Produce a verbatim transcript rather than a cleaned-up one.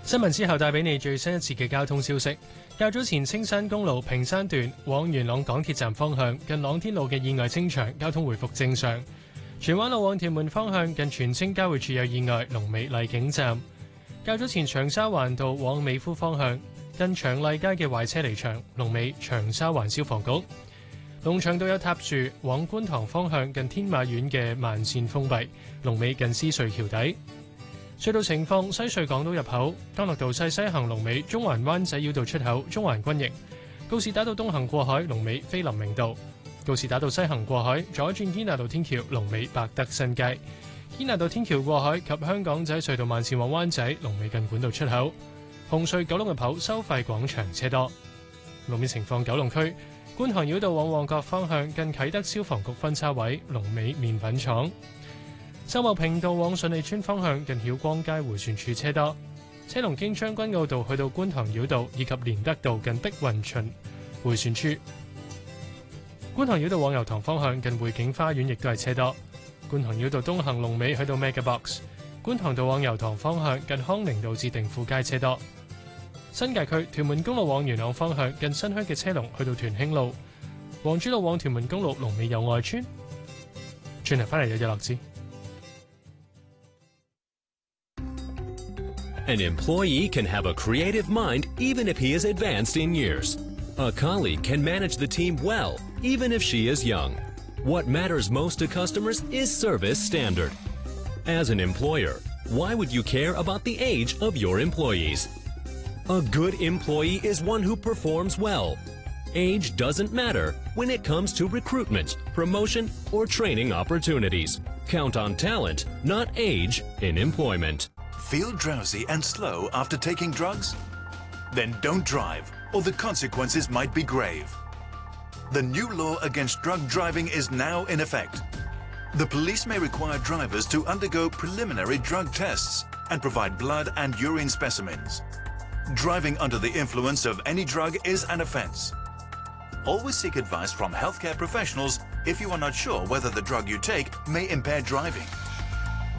新聞之後帶俾你最新一次嘅交通消息。較早前青山公路屏山段往元朗港鐵站方向近朗天路嘅意外清場，交通回復正常。荃灣路往屯門方向近荃青交匯處有意外，龍尾荔景站。較早前長沙灣道往美孚方向近長荔街嘅壞車離場，龍尾長沙灣消防局。龍翔道有塌樹，往觀塘方向近天馬苑嘅慢線封閉，龍尾近獅隧橋底。隧道情況：西隧港島入口干諾道西西行龍尾中環灣仔繞道出口中環軍營；告士打道東行過海龍尾菲林明道；告士打道西行過海左轉堅拿道天橋龍尾百德新街；堅拿道天橋過海及香港仔隧道慢線往灣仔龍尾近管道出口；紅隧九龍入口收費廣場車多。路面情況：九龍區觀塘繞道往旺角方向近啟德消防局分叉位龍尾麵粉廠。秀茂坪道往順利村方向近曉光街迴旋處車多，車龍經將軍澳道去到觀塘繞道以及連德道近碧雲巡迴旋處。觀塘繞道往油塘方向近匯景花園亦都係車多。觀塘繞道東行龍尾去到 Mega Box， 觀塘道往油塘方向近康寧道至定富街車多。新界區屯門公路往元朗方向近新墟嘅車龍去到屯興路，黃珠路往屯門公路龍尾友愛村。轉頭翻嚟有日落子。 An employee can have a creative mind even if he is advanced in years. A colleague can manage the team well even if she is young. What matters most to customers is service standard. As an employer, why would you care about the age of your employees? A good employee is one who performs well. Age doesn't matter when it comes to recruitment, promotion, or training opportunities. Count on talent, not age, in employment. Feel drowsy and slow after taking drugs? Then don't drive, or the consequences might be grave. The new law against drug driving is now in effect. The police may require drivers to undergo preliminary drug tests and provide blood and urine specimens. Driving under the influence of any drug is an offense. Always seek advice from healthcare professionals if you are not sure whether the drug you take may impair driving.